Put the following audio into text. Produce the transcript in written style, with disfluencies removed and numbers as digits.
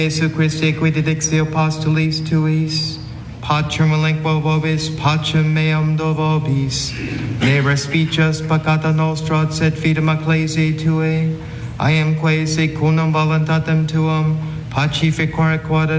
Jesu Christe quid dixio postulis tuis, pacem elenquo vobis, pacem meam do vobis, ne respicis peccata nostra, sed fidem ecclesiae tuae, I am quae secundum voluntatem tuum, pacificore quod